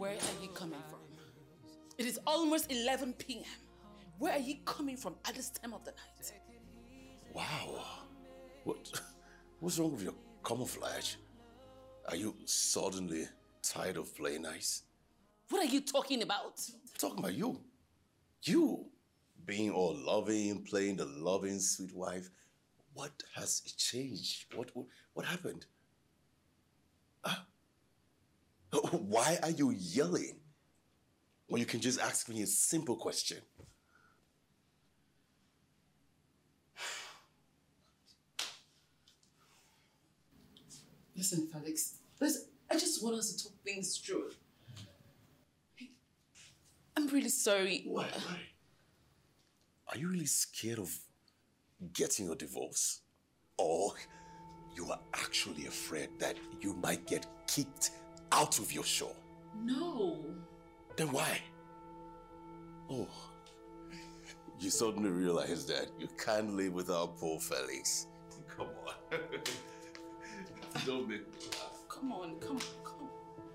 Where are you coming from? It is almost 11 p.m. Where are you coming from at this time of the night? Wow. What's wrong with your camouflage? Are you suddenly tired of playing nice? What are you talking about? I'm talking about you. You being all loving, playing the loving sweet wife. What has changed? What happened? Why are you yelling when you can just ask me a simple question? Listen, Felix. Listen, I just want us to talk things through. I'm really sorry. Why? Are you really scared of getting a divorce? Or you are actually afraid that you might get kicked out of your show? No. Then why? Oh, you suddenly realize that you can't live without poor Felix. Come on. Don't make me laugh. Come on, come on.